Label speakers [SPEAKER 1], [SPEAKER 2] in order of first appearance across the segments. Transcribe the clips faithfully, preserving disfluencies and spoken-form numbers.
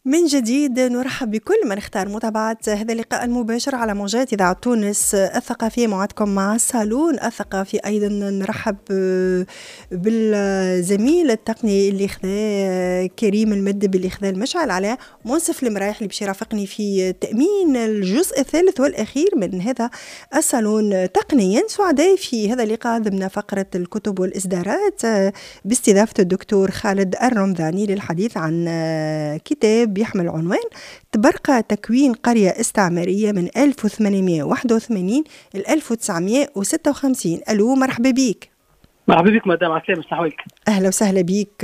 [SPEAKER 1] من جديد نرحب بكل من اختار متابعة هذا اللقاء المباشر على موجات إذاعة تونس الثقافية. موعدكم مع صالون الثقافي. أيضا نرحب بالزميل التقني اللي خذا كريم المدب اللي خذا المشعل على منصف المرايح اللي باش يرافقني في تأمين الجزء الثالث والأخير من هذا الصالون. تقنيا سعداء في هذا اللقاء ضمن فقرة الكتب والإصدارات باستضافة الدكتور خالد الرمذاني للحديث عن كتاب يحمل عنوان تبرقة تكوين قرية استعمارية من ألف وثمانمائة وواحد وثمانين إلى ألف وتسعمائة وستة وخمسين. ألو، مرحبا بيك.
[SPEAKER 2] مرحبا بك مدام عسلامة، صحويك.
[SPEAKER 1] أهلا وسهلا بيك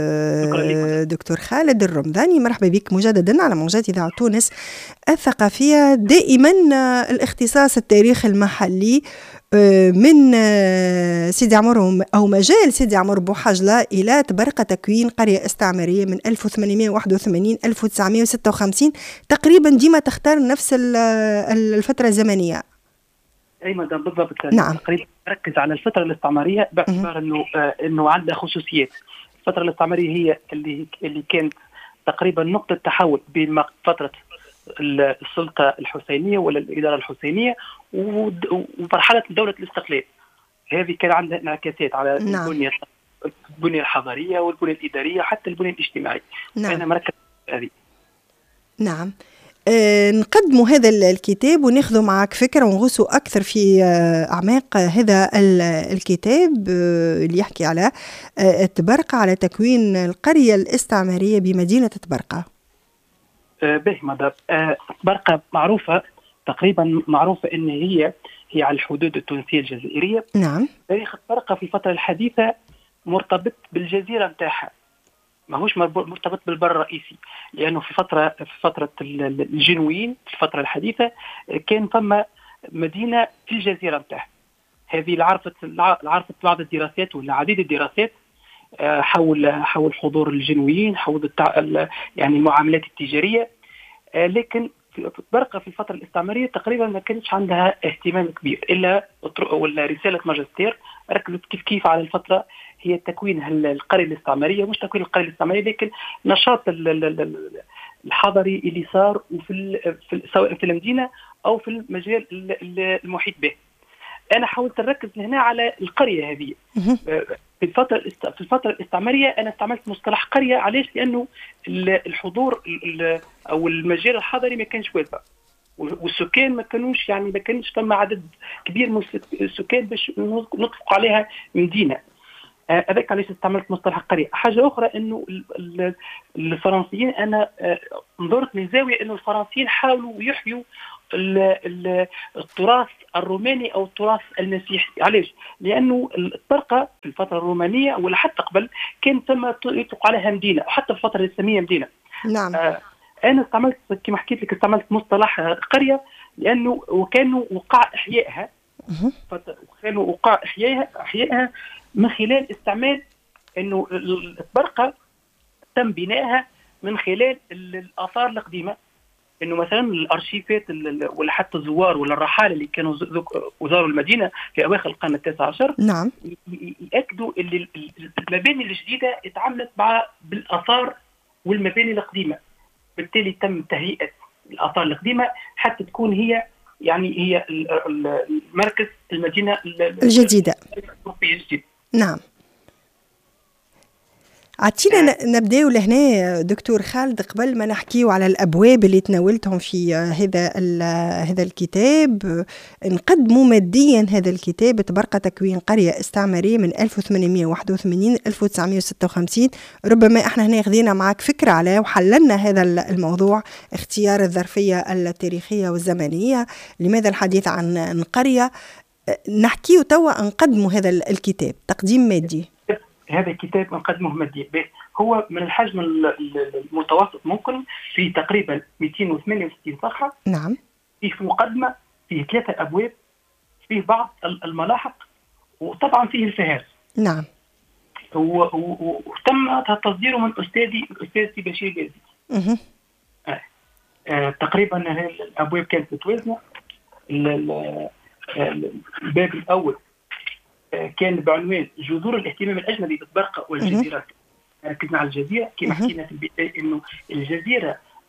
[SPEAKER 1] دكتور خالد الرمذاني، مرحبا بك مجددا على موجات إذاعة تونس الثقافية. دائما الاختصاص التاريخ المحلي من سيدي عمر أو مجال سيدي عمر بوحجلة إلى تبرقة تكوين قرية استعمارية من ألف وثمانمائة وواحد وثمانين ألف وتسعمائة وستة وخمسين. تقريبا ديما تختار نفس الفترة الزمنية.
[SPEAKER 2] أي مدام بالضبط.
[SPEAKER 1] نعم.
[SPEAKER 2] تقريبا ركز على الفترة الاستعمارية باعتبار إنه آه إنه عندها خصوصيات. الفترة الاستعمارية هي اللي اللي كانت تقريبا نقطة تحول بين فترة السلطة الحسينية ولا الإدارة الحسينية ومرحلة دولة الاستقلال. هذه كان عندها انعكاسات على
[SPEAKER 1] نعم.
[SPEAKER 2] البنية البنية الحضارية والبنية الإدارية وحتى البنية الاجتماعية.
[SPEAKER 1] نعم.
[SPEAKER 2] أنا مركز هذه.
[SPEAKER 1] نعم. أه نقدموا هذا الكتاب وناخذوا معك فكرة ونغوصوا أكثر في أعماق هذا الكتاب اللي يحكي على تبرقة، على تكوين القرية الاستعمارية بمدينة تبرقة.
[SPEAKER 2] أه به مدام. أه تبرقة معروفة تقريبا معروفة إن هي هي على الحدود التونسية الجزائرية.
[SPEAKER 1] نعم.
[SPEAKER 2] تاريخ تبرقة في الفترة الحديثة مرتبط بالجزيرة نتاعها، ماهوش مرتبط بالبر الرئيسي، لأنه في فترة في فترة الجنويين في الفترة الحديثة كان ثم مدينة في الجزيرة نتاعها. هذه لعرفت لعرفت بعض الدراسات ولا عديد الدراسات حول حول حضور الجنويين، حول التع... يعني المعاملات التجارية. لكن تبرقة في الفترة الاستعمارية تقريبا ما كانتش عندها اهتمام كبير، إلا ولا رسالة ماجستير ركزت كيف كيف على الفترة هي تكوين القرية الاستعمارية، مش تكوين القرية الاستعمارية لكن نشاط الحضري اللي صار وفي في سواء في المدينة أو في المجال المحيط به. أنا حاولت أركز هنا على القرية هذه. في الفترة في الفترة الاستعمارية أنا استعملت مصطلح قرية، علاش؟ لأنه الحضور أو المجال الحضري ما كانش واسع، والسكان ما كانوش يعني ما كانش فما عدد كبير من السكان باش نطلق عليها مدينة. هذاك علاش استعملت مصطلح قرية. حاجة أخرى إنه الفرنسيين، أنا نظرت من زاوية إنه الفرنسيين حاولوا يحيوا التراث الروماني أو التراث المسيحي. علاش؟ لأنه التبرقة في الفترة الرومانية ولا حتى قبل كان ثم يطلق عليها مدينة، وحتى في الفترة الإسلامية مدينة.
[SPEAKER 1] نعم.
[SPEAKER 2] آه أنا استعملت كما حكيت لك استعملت مصطلح قرية لأنه وكانوا وقع إحيائها وكانوا وقع إحيائها إحيائها من خلال استعمال إنه التبرقة تم بنائها من خلال الآثار القديمة. إنه مثلا الأرشيفات ولا حتى الزوار ولا الرحالة اللي كانوا زاروا المدينة في أواخر القرن التاسع عشر،
[SPEAKER 1] نعم،
[SPEAKER 2] يأكدوا إن المباني الجديدة اتعاملت مع بالآثار والمباني القديمة، بالتالي تم تهيئة الآثار القديمة حتى تكون هي يعني هي المركز المدينة
[SPEAKER 1] الجديدة.
[SPEAKER 2] الجديدة.
[SPEAKER 1] نعم. عطينا نبداو لهنا دكتور خالد، قبل ما نحكيو على الابواب اللي تناولتهم في هذا هذا الكتاب. نقدموا ماديا هذا الكتاب تبرقة تكوين قرية استعمارية من ألف وثمانمائة وواحد وثمانين ألف وتسعمائة وستة وخمسين. ربما احنا هنا خذينا معك فكرة عليه وحللنا هذا الموضوع، اختيار الظرفية التاريخية والزمنية، لماذا الحديث عن قرية. نحكيو توا نقدموا هذا الكتاب تقديم مادي.
[SPEAKER 2] هذا الكتاب نقدمه ماديا، هو من الحجم المتوسط ممكن، في تقريبا مئتين وثمانية وستين صفحة.
[SPEAKER 1] نعم. فيه
[SPEAKER 2] مقدمة، فيه ثلاثة أبواب، فيه بعض الملاحق، وطبعا فيه الفهارس.
[SPEAKER 1] نعم.
[SPEAKER 2] وتم تصديره من أستاذي أستاذي بشير جازي. آه. آه. تقريبا الأبواب كانت متوازنة. الباب الأول كان بعنوان جذور الاهتمام الأجنبي بالتبرقة والجزيرة. ركزنا على الجزيرة كما حكينا في البداية، إنه الجزيرة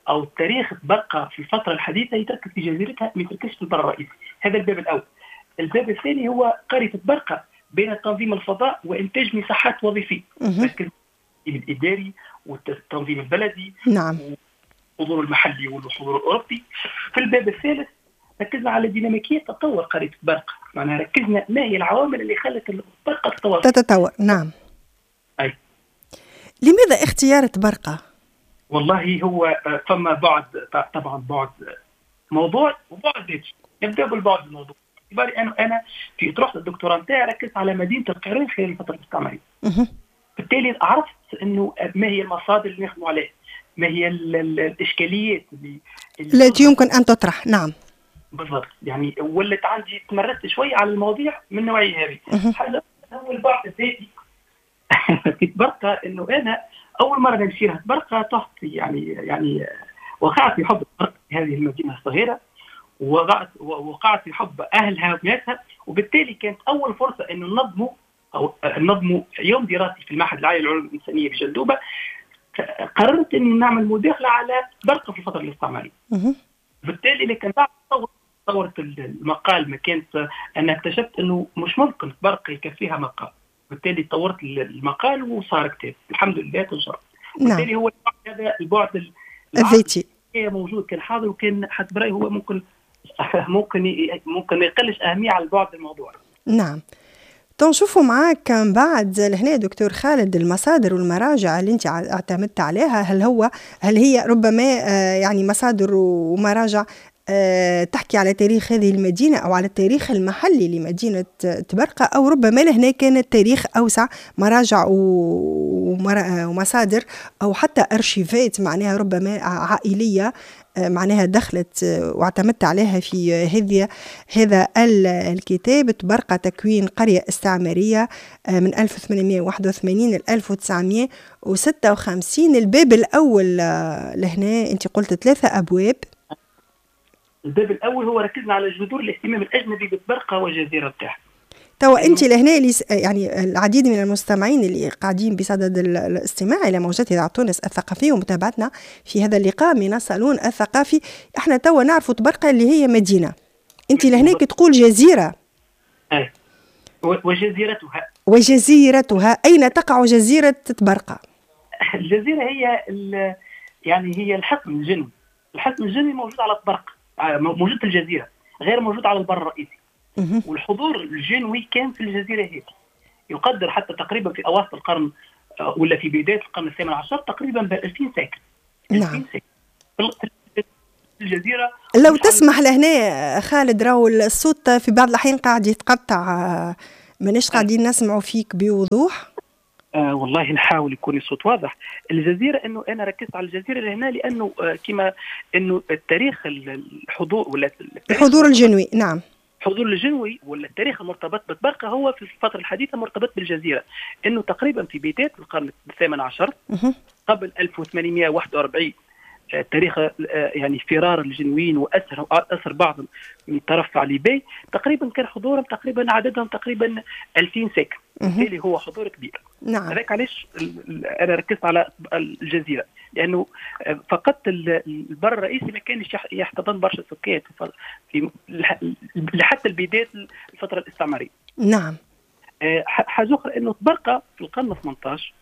[SPEAKER 2] او تاريخ تبرقة في الفتره الحديثه يتركز في جزيرتها، ما يتركزش في البر الرئيسي. هذا الباب الاول. الباب الثاني هو قريه تبرقة بين تنظيم الفضاء وانتاج مساحات وظيفيه، ركز الاداري والتنظيم البلدي،
[SPEAKER 1] نعم،
[SPEAKER 2] والحضور المحلي والحضور الاوروبي. في الباب الثالث ركزنا على ديناميكيه تطور قريه تبرقة، معناها ركزنا ما هي العوامل اللي خلت تبرقة تتطور
[SPEAKER 1] تتطور. نعم.
[SPEAKER 2] أي.
[SPEAKER 1] لماذا اختيار تبرقة؟
[SPEAKER 2] والله هو فما بعد، طبعا بعد موضوع وبعد ذاتي. نبدا بالبعد الموضوع. باعتباري انا انا في اطروحه الدكتوراه نتاعي ركزت على مدينه القيروان خلال الفتره الاستعماريه. بالتالي عرفت انه ما هي المصادر اللي نخدموا عليها، ما هي ال ال الاشكاليات اللي
[SPEAKER 1] التي يمكن ان تطرح. نعم
[SPEAKER 2] بالضبط. يعني ولت عندي تمرست شوي على المواضيع من النوعيه هذه. حاجه هو البعد الذاتي في تبرقة، انه انا اول مره نمشي لها تبرقة تحت يعني يعني وقعت في حب تبرقة في هذه المدينه الصغيره، ووقعت وقعت في حب اهلها وناسها، وبالتالي كانت اول فرصه انه ننظموا او ننظموا يوم دراسي في المعهد العالي للعلوم الانسانيه بجندوبه. قررت اني نعمل مداخله على تبرقة في الفتره الاستعماريه. بالتالي اللي كان بعد طورت المقال، ما كانت انا اكتشفت انه مش ممكن تبرقة يكفيها مقال، بالتالي طورت المقال وصار كتاب الحمد لله تنشر. بالتالي هو هذا البعد
[SPEAKER 1] الذاتي
[SPEAKER 2] موجود، كان حاضر، وكان حسب رايي هو ممكن ممكن ممكن ما يقلش اهميه على البعد الموضوع.
[SPEAKER 1] نعم. تنشوفوا معاك كان بعد لهنا دكتور خالد المصادر والمراجع اللي انت اعتمدت عليها، هل هو هل هي ربما يعني مصادر ومراجع تحكي على تاريخ هذه المدينة أو على التاريخ المحلي لمدينة تبرقة، أو ربما لهنا كانت تاريخ أوسع، مراجع ومصادر أو حتى أرشيفات معناها ربما عائلية معناها دخلت واعتمدت عليها في هذه هذا الكتاب تبرقة تكوين قرية استعمارية من ألف وثمانمائة وواحد وثمانين ل ألف وتسعمائة وستة وخمسين. الباب الأول لهنا أنت قلت ثلاثة أبواب.
[SPEAKER 2] الباب الاول هو ركزنا على جذور الاهتمام الاجنبي بتبرقة والجزيره بتاعها.
[SPEAKER 1] توا انت لهنا يعني العديد من المستمعين اللي قاعدين بصدد الاستماع الى موجات اذاعه تونس الثقافيه ومتابعتنا في هذا اللقاء من الصالون الثقافي، احنا توا نعرفوا تبرقة اللي هي مدينه، انت لهنا تقول جزيره.
[SPEAKER 2] اي وجزيرتها.
[SPEAKER 1] وجزيرتها اين تقع جزيره تبرقة؟
[SPEAKER 2] الجزيره هي يعني هي الحصن الجنوي. الحصن الجنوي موجود على تبرقة، موجود في الجزيرة، غير موجود على البر الرئيسي. والحضور الجنوي كان في الجزيرة هذه، يقدر حتى تقريبا في أواسط القرن ولا في بداية القرن الثامن عشر تقريبا ب ألفين ساكن.
[SPEAKER 1] نعم.
[SPEAKER 2] في الجزيرة.
[SPEAKER 1] لو تسمح لهنا خالد، راهو الصوت في بعض الأحيان قاعد يتقطع، ماناش قاعدين نسمعوا فيك بوضوح.
[SPEAKER 2] آه والله نحاول يكون الصوت واضح. الجزيرة انه انا ركزت على الجزيرة لهنا لانه آه كما انه التاريخ الحضور ولا
[SPEAKER 1] الحضور الجنوي. نعم.
[SPEAKER 2] الحضور الجنوي ولا التاريخ المرتبط بتبرقة هو في الفترة الحديثة مرتبط بالجزيرة، انه تقريبا في بداية القرن الثامن عشر قبل ألف وثمانمائة وواحد وأربعين تاريخ يعني فرار الجنويين واسر اسر بعضهم من طرف علي باي، تقريبا كان حضورهم تقريبا عددهم تقريبا ألفين ساكن، بالتالي هو حضور كبير.
[SPEAKER 1] نعم.
[SPEAKER 2] هذاك علاش انا ركزت على الجزيره، لانه فقدت البر الرئيسي ما كانش يحتضن برشا سكان في لحتى البدايه الفتره الاستعماريه.
[SPEAKER 1] نعم.
[SPEAKER 2] حاجه اخرى انه تبرقة في القرن الثمنطاش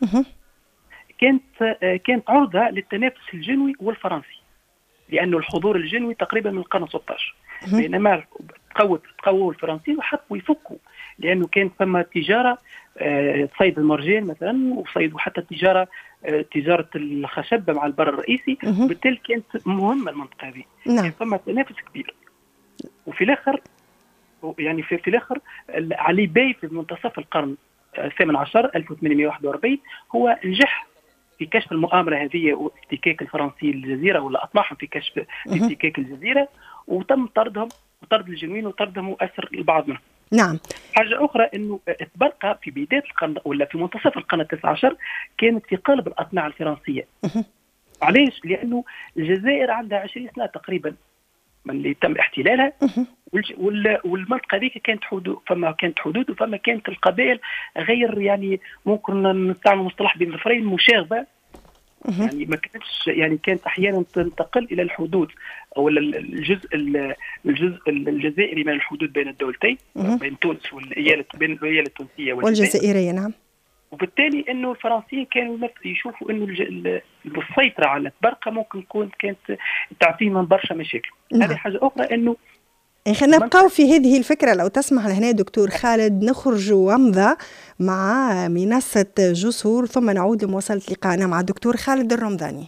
[SPEAKER 2] كانت كانت عرضة للتنافس الجنوي والفرنسي، لأنه الحضور الجنوي تقريبا من القرن ستة عشر، بينما تقوت تقووا الفرنسيين وحبوا يفكوا، لأنه كان ثم تجارة صيد المرجان مثلا وصيد وحتى تجارة تجارة الخشب مع البر الرئيسي، وبالتالي كانت مهمة المنطقة هذه.
[SPEAKER 1] نعم.
[SPEAKER 2] كان ثم تنافس كبير. وفي الآخر يعني في, في الآخر علي باي في منتصف القرن الثامن عشر ألف وثمانمائة وواحد وأربعين هو نجح في كشف المؤامرة هذه وافتكاك الفرنسي للجزيرة ولا أطمعهم في كشف افتكاك الجزيرة، وتم طردهم وطرد الجنوين وطردهم وأسر البعض منهم.
[SPEAKER 1] نعم.
[SPEAKER 2] حاجة أخرى أنه تبرقة في بداية القرن ولا في منتصف القرن التاسع عشر كانت في قلب الأطماع الفرنسية. علاش؟ لأنه الجزائر عندها عشرين سنة تقريبا من اللي تم احتلالها، والمنطقه هذيك كانت حدود، فما كانت حدود وفما كانت القبائل غير يعني ممكن نستعمل مصطلح بين الظفرين مشاغبه يعني ما كانتش يعني كانت احيانا تنتقل الى الحدود او الجزء الجزء الجزائري من الحدود بين الدولتين، بين تونس والايالة بين الايالة التونسيه
[SPEAKER 1] والجزائريه. نعم.
[SPEAKER 2] وبالتالي انه الفرنسيين كانوا يشوفوا انه السيطره على تبرقه ممكن تكون كانت تعطيه من برشا مشاكل.
[SPEAKER 1] نعم.
[SPEAKER 2] هذه حاجه اخرى. انه
[SPEAKER 1] خلينا نبقاو في هذه الفكره لو تسمح لهنا دكتور خالد، نخرج ومضة مع منصه جسور ثم نعود لمواصله لقائنا مع الدكتور خالد الرمضاني.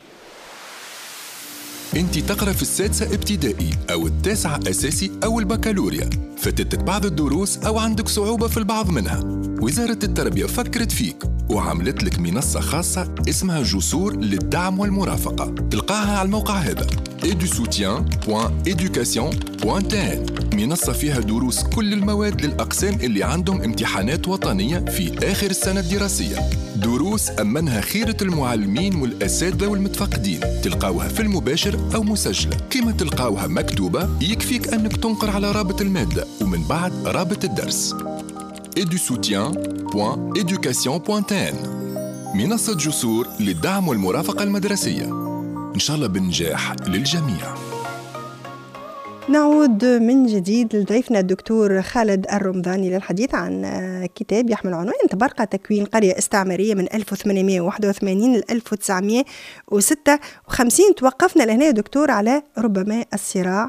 [SPEAKER 3] انت تقرأ في السادسة ابتدائي أو التاسعة أساسي أو البكالوريا، فاتتك بعض الدروس أو عندك صعوبة في البعض منها. وزارة التربية فكرت فيك وعملت لك منصة خاصة اسمها جسور للدعم والمرافقة، تلقاها على الموقع هذا edusoutien point education point t n. منصة فيها دروس كل المواد للأقسام اللي عندهم امتحانات وطنية في آخر السنة الدراسية. دروس أمنها خيرة المعلمين والأساتذة والمتفقدين، تلقاوها في المباشر أو مسجلة. كما تلقاوها مكتوبة يكفيك أنك تنقر على رابط المادة ومن بعد رابط الدرس edusoutien point education point t n. منصة جسور للدعم والمرافقة المدرسية، إن شاء الله بالنجاح للجميع.
[SPEAKER 1] نعود من جديد لضيفنا الدكتور خالد الرمضاني للحديث عن كتاب يحمل عنوان تبرقة تكوين قرية استعمارية من ألف وثمانمائة وواحد وثمانين ل ألف وتسعمائة وستة وخمسين. توقفنا لهنا دكتور على ربما الصراع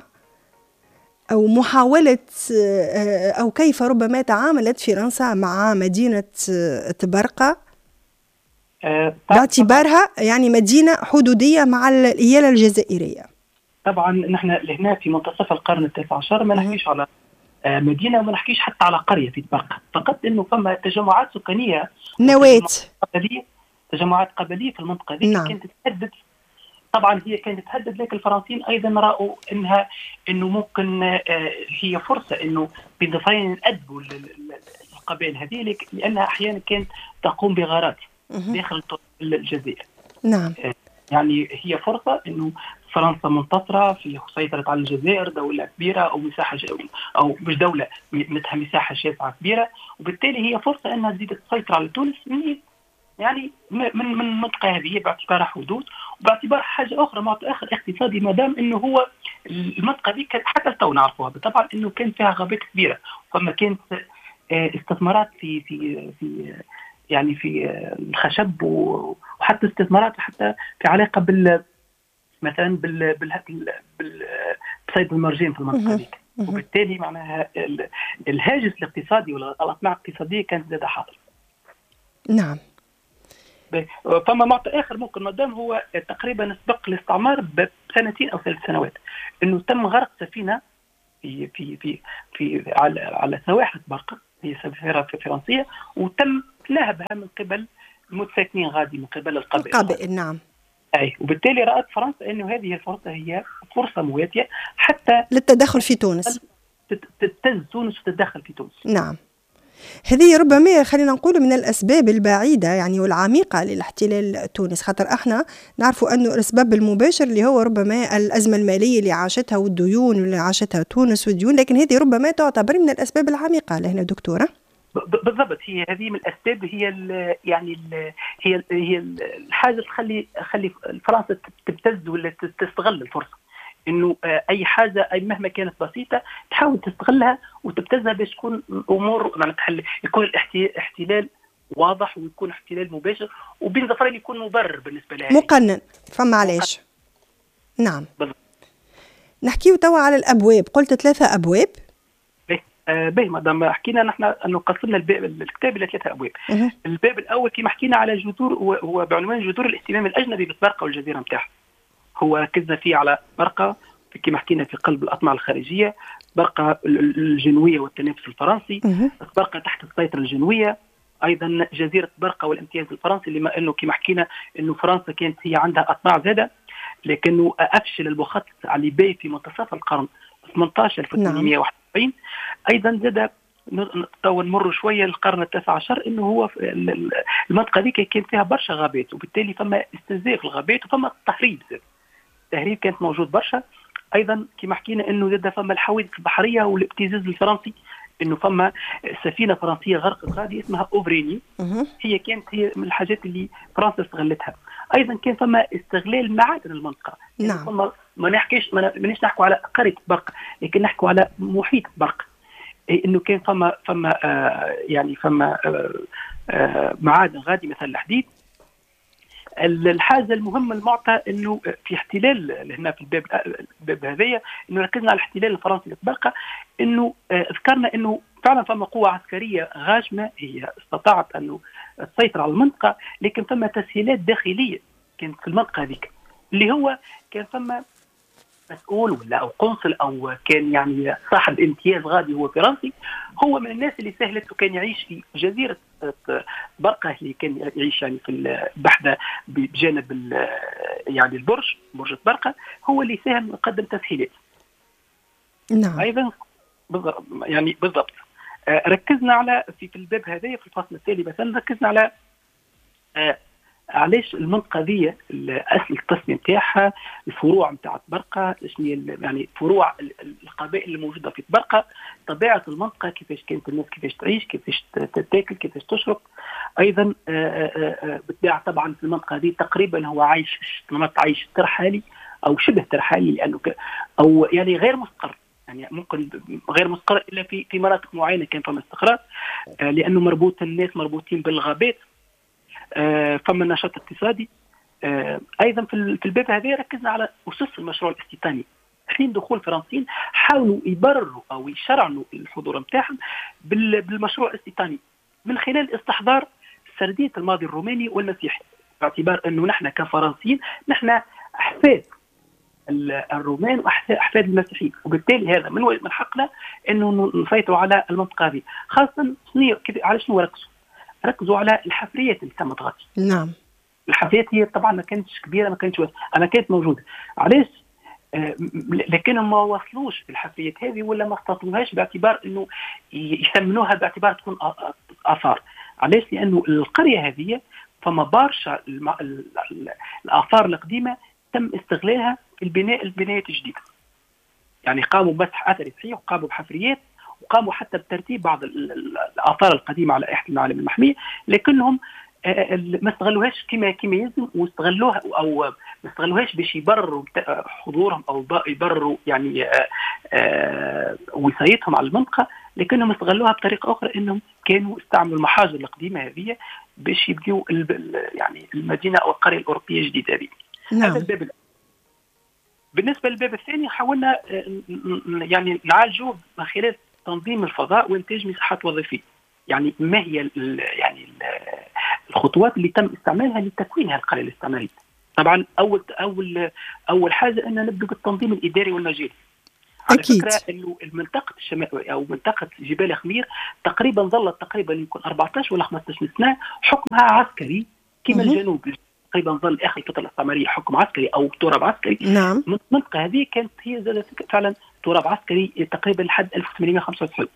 [SPEAKER 1] أو محاولة أو كيف ربما تعاملت فرنسا مع مدينة تبرقة باعتبارها يعني مدينة حدودية مع الإيالة الجزائرية.
[SPEAKER 2] طبعا نحن لهنا في منتصف القرن التاسع عشر ما نحكيش على مدينة وما نحكيش حتى على قرية في تبرقة، فقط انه فما تجمعات سكانية
[SPEAKER 1] نواة
[SPEAKER 2] تجمعات قبلية في المنطقة هذه. نعم. كانت تتهدد، طبعا هي كانت تتهدد، لكن الفرنسيين ايضا راوا انها انه ممكن هي فرصة انه بنظرين الادب القبائل هذه، لانها احيانا كانت تقوم بغارات داخل الجزائر.
[SPEAKER 1] نعم.
[SPEAKER 2] يعني هي فرصة انه فرنسا منتصرة في سيطرة على الجزائر، دولة كبيرة أو مساحة أو مش دولة مثلها مساحة شاسعة كبيرة، وبالتالي هي فرصة أنها تزيد تسيطر على تونس من يعني من من المنطقة هذه باعتبارها حدود، وباعتبار حاجة أخرى معطى آخر اقتصادي، ما دام إنه هو المنطقة دي كانت حتى تو نعرفوها طبعا إنه كان فيها غابات كبيرة، فما كانت استثمارات في في في يعني في الخشب، وحتى استثمارات حتى في علاقة بال مثلا بال بال بصيد المرجان في المنطقه دي، وبالتالي معناها الهاجس الاقتصادي والاطماع الاقتصاديه كانت زاد حاضر.
[SPEAKER 1] نعم.
[SPEAKER 2] فما معطى اخر ممكن ما دام هو تقريبا سبق الاستعمار بسنتين او ثلاث سنوات، انه تم غرق سفينه في في في في على على سواحل تبرقة، هي سفينه فرنسيه، وتم نهبها من قبل المتساكنين غادي من قبل القبائل.
[SPEAKER 1] القبائل نعم.
[SPEAKER 2] أي، وبالتالي رأت فرنسا أنه هذه الفرصة هي فرصة مواتية حتى
[SPEAKER 1] للتدخل في تونس،
[SPEAKER 2] تتز تونس وتتدخل في تونس.
[SPEAKER 1] نعم. هذه ربما خلينا نقول من الأسباب البعيدة يعني والعميقة للاحتلال تونس، خاطر احنا نعرفوا أنه الأسباب المباشر اللي هو ربما الأزمة المالية اللي عاشتها والديون اللي عاشتها تونس والديون، لكن هذه ربما تعتبر من الأسباب العميقة لهنا دكتورة.
[SPEAKER 2] بالضبط، هي هذه من الاسباب، هي ال يعني ال هي ال هي الحاجه اللي تخلي خلي فرنسا تبتز ولا تستغل الفرصه، انه اي حاجه اي مهما كانت بسيطه تحاول تستغلها وتبتزها باش تكون امور معناتها يكون الاحتلال واضح ويكون احتلال مباشر، وبين ظفرين يكون مبرر بالنسبه لها،
[SPEAKER 1] مقنن. فما علاش. نعم.
[SPEAKER 2] بالضبط.
[SPEAKER 1] نحكيو توا على الابواب، قلت ثلاثه ابواب.
[SPEAKER 2] آه باهي مادام حكينا نحن انه قسمنا الكتاب الى ثلاثه ابواب. أه. الباب الاول كما حكينا على جذور، هو بعنوان جذور الاهتمام الاجنبي بتبرقة والجزيره نتاعها. هو ركزنا فيه على تبرقة كما حكينا في قلب الاطماع الخارجيه، تبرقة الجنويه والتنافس الفرنسي، تبرقة تحت السيطره الجنويه، ايضا جزيره تبرقة والامتياز الفرنسي، لما انه كما حكينا انه فرنسا كانت هي عندها اطماع زاده، لكنه افشل المخطط علي في منتصف القرن ثمانية عشر ألف وثمانمائة وواحد وسبعين. ايضا زاد تو نمر شويه للقرن التاسع عشر، انه هو المنطقه دي كان فيها برشا غابات، وبالتالي فما استنزاف الغابات وفما تهريب. التهريب كانت موجود برشا. ايضا كما حكينا انه زاد فما الحوادث البحريه والابتزاز الفرنسي، انه فما سفينه فرنسيه غرقت غادي اسمها اوفريني، هي كانت هي من الحاجات اللي فرنسا استغلتها. ايضا كان فما استغلال معادن المنطقه.
[SPEAKER 1] نعم.
[SPEAKER 2] يعني ما نحكيش ما نحكيش نحكوا على قريه برقه، لكن نحكوا على محيط برقه، انه كان فما فما آه يعني فما آه آه معادن غادي مثل الحديد. الحاجه المهمه المعطى انه في احتلال هنا في الباب الباب هذايا، انه ركزنا على الاحتلال الفرنسي للبرقه، انه آه ذكرنا انه فعلا فما قوه عسكريه غاشمه هي استطاعت انه تسيطر على المنطقه، لكن فما تسهيلات داخليه كانت في المنطقه هذيك، اللي هو كان فما مسؤول ولا او قنصل او كان يعني صاحب امتياز غادي هو فرنسي، هو من الناس اللي سهلت وكان يعيش في جزيره برقه اللي كان يعيش يعني في بحده بجانب يعني البرج برج برقه، هو اللي ساهم وقدم تسهيلات.
[SPEAKER 1] نعم.
[SPEAKER 2] ايضا يعني بالضبط ركزنا على في في الباب هذايا في الفصل التالي مثلا ركزنا على آه علاش المنطقه ذي اصل التصميم تاعها، الفروع نتاع برقه، شنو يعني فروع القبائل الموجوده في برقه، طبيعه المنطقه، كيفاش كانت الناس كيفاش تعيش، كيفاش تاكل، كيفاش تشرب. ايضا بالطبيعه طبعا في المنطقه هذه تقريبا هو عايش نمط عيش ترحالي او شبه ترحالي، لانه او يعني غير مستقر، يعني ممكن غير مستقر الا في في مناطق معينه كان فما استقرار، لانه مربوط الناس مربوطين بالغابات، فما نشاط اقتصادي. ايضا في الباب هذا ركزنا على اسس المشروع الاستيطاني. حين دخول الفرنسيين حاولوا يبرروا او يشرعنوا الحضور نتاعهم بالمشروع الاستيطاني من خلال استحضار سرديه الماضي الروماني والمسيحي، باعتبار انه نحن كفرنسيين نحن احفاد الرومان واحفاد المسيحيين، وبالتالي هذا من من حقنا انه نسيطروا على المنطقه هذه، خاصه على شنو ركزوا؟ ركزوا على الحفريات اللي تم تغطي.
[SPEAKER 1] نعم.
[SPEAKER 2] الحفريات هي طبعا ما كانتش كبيره، ما كانتش انا كانت موجوده. علاش؟ آه لكنهم ما وصلوش الحفريات هذه ولا ما استطاعوهاش باعتبار انه يثمنوها باعتبار تكون اثار. علاش؟ لانه القريه هذه فما برشا الاثار القديمه تم استغلالها في البناء البنايات الجديده. يعني قاموا بمسح اثري صحيح، وقاموا بحفريات، وقاموا حتى بترتيب بعض الآثار القديمة على إحدى المعالم المحمية، لكنهم ما استغلوهاش كما كما يلزم، واستغلوها أو ما استغلوهاش باش يبرروا حضورهم أو يبرروا يعني وصايتهم على المنطقة، لكنهم استغلوها بطريقة أخرى، إنهم كانوا استعملوا المحاجر القديمة هذه باش يبديوا يعني المدينة أو القرية الأوروبية الجديدة هذه.
[SPEAKER 1] نعم.
[SPEAKER 2] هذا الباب. بالنسبة للباب الثاني حاولنا يعني نعالجوه من خلال تنظيم الفضاء وانتاج مساحات وظيفيه. يعني ما هي يعني الخطوات اللي تم استعمالها لتكوين هذه القريه الاستعماريه؟ طبعا اول اول اول حاجه ان نبدا بالتنظيم الاداري والمجالي. على
[SPEAKER 1] أكيد.
[SPEAKER 2] فكره انه المنطقه الشمال او منطقه جبال خمير تقريبا ظلت تقريبا يمكن أربعة عشر ولا خمسة عشر سنه حكمها عسكري، كما الجنوب تقريبا ظل اخر الفتره الاستعماريه حكم عسكري او تراب عسكري.
[SPEAKER 1] نعم.
[SPEAKER 2] المنطقه هذه كانت هي فعلا تراب عسكري تقريبا لحد ألف وثمانمائة وخمسة وتسعين.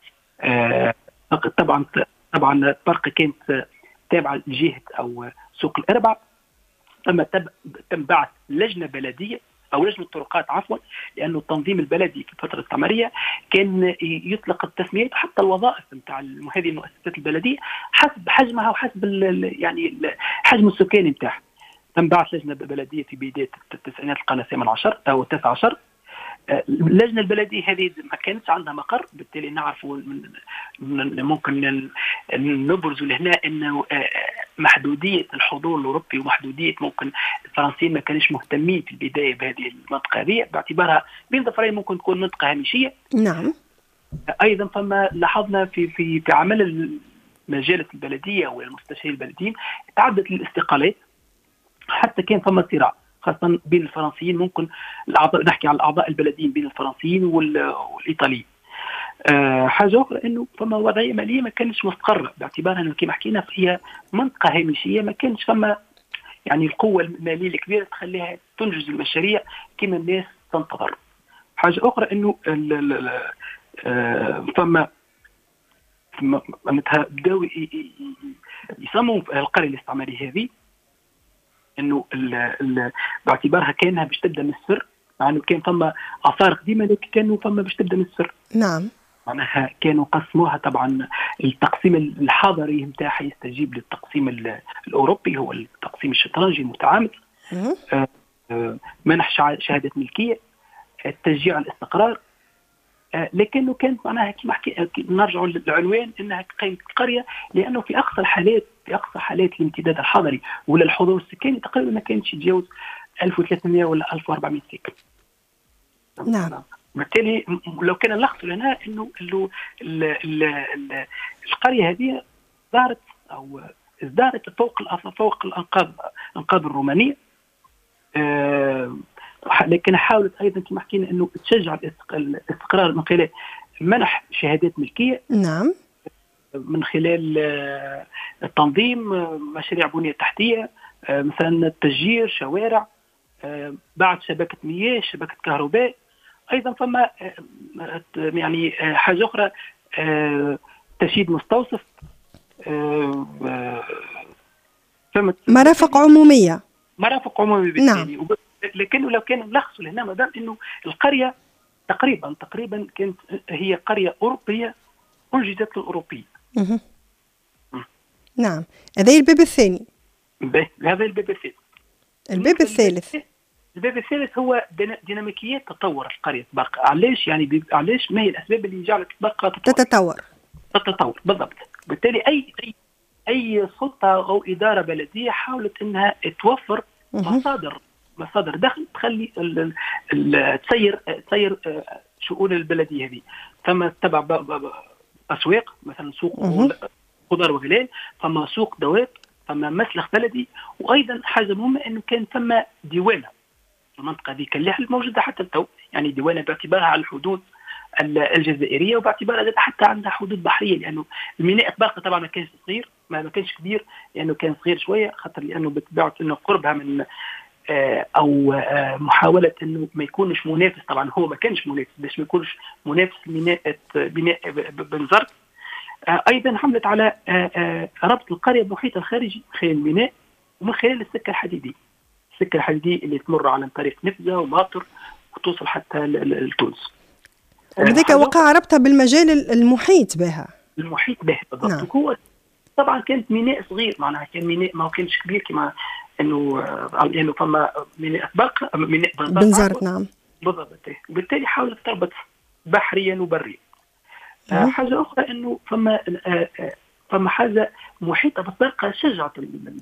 [SPEAKER 2] آه طبعا طبعا برقه كانت تابعه لجهه او سوق الاربع، ثم تم بعث لجنه بلديه او لجنه طرقات عفوا، لانه التنظيم البلدي في الفتره الاستعماريه كان يطلق التسميات حتى الوظائف نتاع هذه المؤسسات البلديه حسب حجمها وحسب يعني الحجم السكاني نتاعها. تم بعث لجنه بلديه في بدايه التسعينات القرن الثامن عشر او التاسع عشر. اللجنه البلديه هذه ما كانتش عندها مقر، بالتالي نعرفوا من ممكن نبرز لهنا انه محدوديه الحضور الاوروبي ومحدوديه ممكن الفرنسيين ما كانوش مهتمين في البدايه بهذه المنطقه هذه باعتبارها بين ظفرين ممكن تكون منطقه هامشيه.
[SPEAKER 1] نعم.
[SPEAKER 2] ايضا فما لاحظنا في في في عمل مجالس البلديه والمستشارين البلديين تعدت الاستقالات، حتى كان فما صراع خاصة بين الفرنسيين، ممكن الأعضاء نحكي على الأعضاء البلديين بين الفرنسيين والإيطاليين. أه حاجة أخرى إنه فما وضعية مالية ما كانش مستقرة، باعتبارها إنه كما حكينا هي منطقة هامشية، ما كانش فما يعني القوة المالية الكبيرة تخليها تنجز المشاريع كما الناس تنتظر. حاجة أخرى إنه أه فما معناتها بداوا يسموا القرية الاستعمارية هذه انه ال ال باعتبارها كانها باش تبدا من السر، مع انه كان ثم اثار قديمه لكن كانوا ثم باش تبدا من السر.
[SPEAKER 1] نعم.
[SPEAKER 2] معناها كانوا قسموها. طبعا التقسيم الحضري نتاعها يستجيب للتقسيم الأوروبي، هو التقسيم الشطرنجي المتعامد. آه آه منح شهادة ملكية، تشجيع الاستقرار. آه لكنه كانت معناها كما حكي نرجع للعنوان انها قريه، لانه في اقصى الحالات في اقصى حالات الامتداد الحضري ولا الحضور السكاني تقريبا ما كانش يتجاوز ألف وثلاثمائة ولا ألف وأربعمائة ساكن.
[SPEAKER 1] نعم.
[SPEAKER 2] بالتالي لو كان نلخص لنا انه القريه هذه ظهرت او ازدهرت فوق فوق الانقاض الانقاض الرومانيه. آه لكن حاولت ايضا كما حكينا انه تشجع الاستقرار من خلال منح شهادات ملكيه.
[SPEAKER 1] نعم.
[SPEAKER 2] من خلال التنظيم مشاريع بنيه تحتيه، مثلا تشجير شوارع، بعد شبكه مياه، شبكه كهرباء. ايضا فما يعني حاجه اخرى، تشييد مستوصف،
[SPEAKER 1] مرافق عموميه
[SPEAKER 2] مرافق عموميه بالتالي. نعم. لكنه لو كان نلخص لهنا ما دام انه القريه تقريبا تقريبا كانت هي قريه اوروبيه انجزت للاوروبيه.
[SPEAKER 1] نعم. هذا الباب الثاني.
[SPEAKER 2] هذا الباب الثاني.
[SPEAKER 1] الباب الثالث
[SPEAKER 2] الباب الثالث هو ديناميكيات تطور القريه تبقى. علاش يعني علاش ما هي الاسباب اللي جعلت تبقى
[SPEAKER 1] تتطور
[SPEAKER 2] تتطور بالضبط. بالتالي اي اي اي سلطه او اداره بلديه حاولت انها توفر مصادر مصادر دخل تخلي ال ال تسير تسير شؤون البلديه هذه. ثم تبع اسواق، مثلا سوق خضار وغلال، ثم سوق دواب، ثم مسلخ بلدي. وايضا حاجه مهمه انه كان ثم ديوانه المنطقه ذيك اللي موجوده حتى التو، يعني ديوانه باعتبارها على الحدود الجزائريه وباعتبارها حتى عندها حدود بحريه، لانه الميناء باقي طبعا ما كانش صغير، ما كانش كبير، لانه كان صغير شويه، خاطر لانه بتبعت انه قربها من او محاوله انه ما يكونش منافس. طبعا هو ما كانش منافس، باش ما يكونش منافس لميناء بناء بنزرت. ايضا حملت على ربط القريه بالمحيط الخارجي من خلال الميناء ومن خلال السكه الحديديه السكه الحديديه اللي تمر عن طريق نفذه وماطر وتوصل حتى لتونس.
[SPEAKER 1] وبذلك وقع ربطها بالمجال المحيط بها
[SPEAKER 2] المحيط بها بالضبط. نعم. هو طبعا كانت ميناء صغير، معناها كان ميناء ما كانش كبير كما انه لانه فما ميناء باقه ميناء
[SPEAKER 1] بنزرت. نعم
[SPEAKER 2] بالضبط. وبالتالي حاولت تربط بحريا وبريا. آه حاجه اخرى انه فما آه فما حاجه محيطه بالطريقه شجعت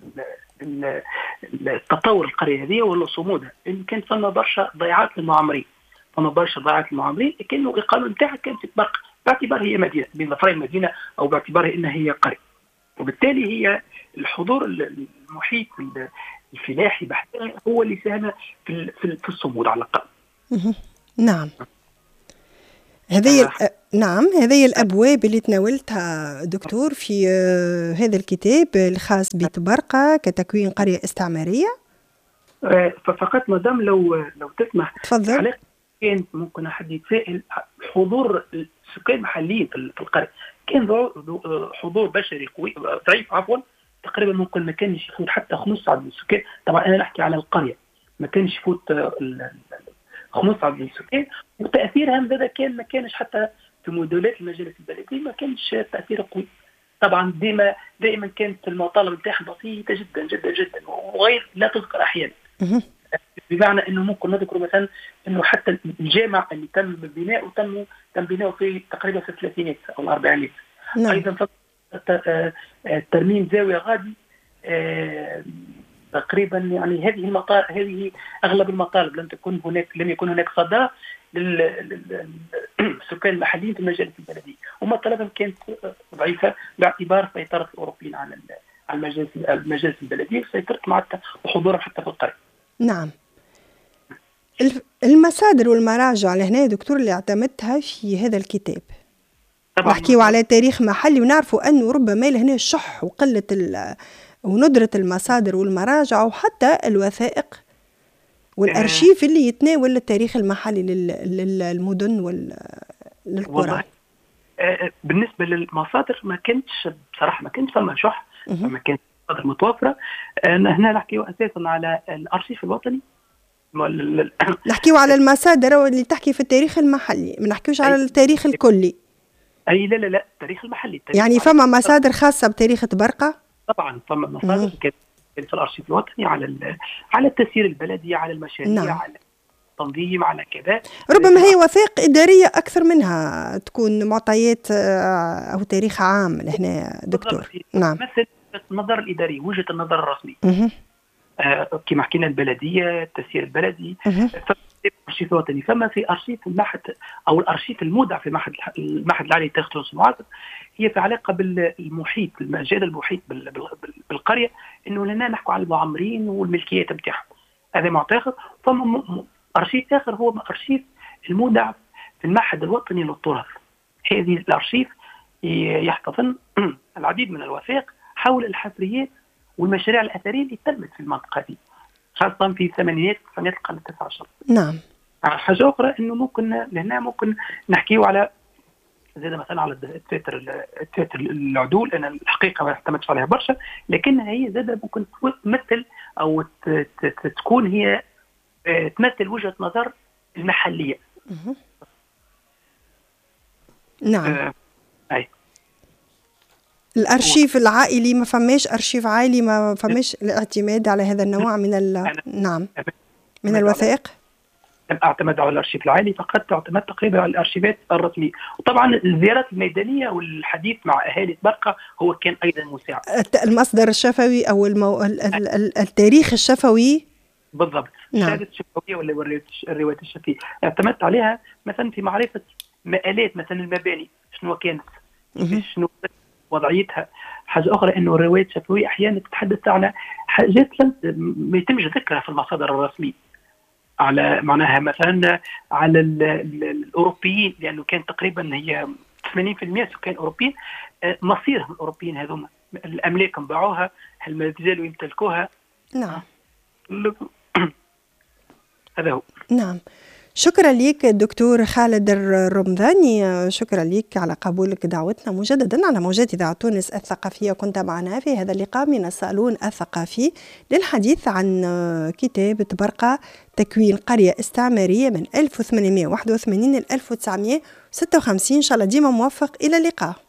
[SPEAKER 2] التطور القريه هذه ولا صمودها، ان كانت فما برشا ضيعات للمعمرين فما برشا ضيعات للمعمرين، لكنه القانون نتاعها كانت تتبقى باعتبار هي مدينه بين ظفرين مدينه او باعتبارها انها هي قريه. وبالتالي هي الحضور المحيط الفلاحي بحثها هو اللي ساهم في في الصمود على الاقل.
[SPEAKER 1] نعم. هذه آه. نعم هذه الأبواب اللي تناولتها دكتور في آه هذا الكتاب الخاص بتبرقة كتكوين قرية استعمارية.
[SPEAKER 2] آه فقط مدام لو لو تسمح
[SPEAKER 1] تفضل.
[SPEAKER 2] كان ممكن أحد يتساءل حضور السكان المحليين في القرية، كان حضور بشري قوي ضعيف عفوا، تقريبا ممكن ما كانش يفوت حتى خمس عدد السكان. طبعا أنا نحكي على القرية، ما كانش يفوت خمس عدد السكان. وتأثيرها هذا كان ما كانش حتى في موديلات المجالس البلدية ما كانش تأثير قوي. طبعا ديما دائما كانت المطالب نتاعها بسيطة جدا جدا جدا وغير لا تذكر أحيانا. بمعنى انه ممكن نذكر مثلا انه حتى الجامع اللي تم بناؤه تم تم بناؤه في تقريبا في الثلاثينات او الاربعينات.
[SPEAKER 1] نعم.
[SPEAKER 2] ايضا ترميم زاويه غادي تقريبا، يعني هذه المطالب هذه اغلب المطالب لم تكن هناك لم يكن هناك صدى للسكان المحليين في المجالس البلديه، ومطالبهم كانت ضعيفه باعتبار سيطره الاوروبيين على على المجالس المجالس البلديه وسيطرت مع وحضورهم حتى في القريه.
[SPEAKER 1] نعم. المصادر والمراجع لهنا دكتور اللي اعتمدتها في هذا الكتاب، نحكيو على تاريخ محلي ونعرفوا أنه ربما لهنا الشح وقلة وندرة المصادر والمراجع وحتى الوثائق والأرشيف اللي يتناول التاريخ المحلي للمدن والقرى.
[SPEAKER 2] بالنسبة للمصادر ما كانتش بصراحة ما كانتش فما شح، ما كانت مصادر متوفرة. هنا نحكيو أساسا على الأرشيف الوطني،
[SPEAKER 1] نحكيو على المصادر اللي تحكي في التاريخ المحلي، ما نحكيوش على التاريخ الكلي.
[SPEAKER 2] اي لا لا لا التاريخ المحلي التاريخ
[SPEAKER 1] يعني فما مصادر خاصه بتاريخ تبرقه؟
[SPEAKER 2] طبعا فما مصادر كانت في الارشيف الوطني على على التسيير البلدي، على المشاريع، نعم. على التنظيم، على كذا.
[SPEAKER 1] ربما هي وثائق اداريه اكثر منها تكون معطيات او تاريخ عام لهنا دكتور. نعم.
[SPEAKER 2] مثل النظر الاداري، وجهه النظر الرسمي. آه كما حكينا البلديه، التسيير البلدي، الارشيف الوطني. فما في ارشيف المعهد او الارشيف المودع في المعهد المعهد العالي للتاريخ التونسي المعاصر، هي في علاقه بالمحيط، المجال المحيط بالقريه، انه لنا نحكوا على المعمرين والملكيات نتاعهم، هذا معطى اخر. فما ارشيف اخر هو ارشيف المودع في المعهد الوطني للتراث. هذه الارشيف يحتضن العديد من الوثائق حول الحفريات والمشاريع الاثريه اللي تمت في المنطقه دي، خاصه في الثمانينات وتسعينات القرن التاسع عشر.
[SPEAKER 1] نعم.
[SPEAKER 2] حاجه اخرى انه ممكن لهنا ممكن نحكيو على زاد مثلا على الدفاتر الدفاتر العدول. انا الحقيقه ما اعتمدتش عليها برشا، لكنها هي زاد ممكن تمثل او تكون هي تمثل وجهه نظر المحليه.
[SPEAKER 1] نعم.
[SPEAKER 2] آه. اي
[SPEAKER 1] الارشيف العائلي ما فماش ارشيف عائلي، ما فماش الاعتماد على هذا النوع من ال... نعم من الوثائق.
[SPEAKER 2] لم اعتمد على الارشيف العائلي، فقط اعتمد تقريبا على الارشيفات الرسميه. وطبعا الزيارات الميدانيه والحديث مع اهالي تبرقه هو كان ايضا مساعد.
[SPEAKER 1] المصدر الشفوي او المو... التاريخ الشفوي
[SPEAKER 2] بالضبط.
[SPEAKER 1] نعم.
[SPEAKER 2] الشهاده الشفويه ولا الروايات الشفويه اعتمدت عليها مثلا في معرفه مآلات مثلا المباني، شنو كانت، شنو وضعيتها. حاجه اخرى انه الروايات الشفويه احيانا تتحدث عن حاجات لم ما يتمش ذكرها في المصادر الرسميه، على معناها مثلا على ال ال الاوروبيين، لانه كان تقريبا هي ثمانين بالمئة سكان اوروبيين، مصيرهم الاوروبيين هذوما الاملاك باعوها، هل ما زالوا يمتلكوها؟
[SPEAKER 1] نعم.
[SPEAKER 2] هذا هو.
[SPEAKER 1] نعم. شكرا لك دكتور خالد الرمضاني، شكرا لك على قبولك دعوتنا مجددا على موجات إذاعة تونس الثقافية. كنت معنا في هذا اللقاء من الصالون الثقافي للحديث عن كتاب تبرقة، تكوين قرية استعمارية من ألف وثمانمئة وواحد وثمانين إلى ألف وتسعمئة وستة وخمسين. إن شاء الله ديما موفق. إلى اللقاء.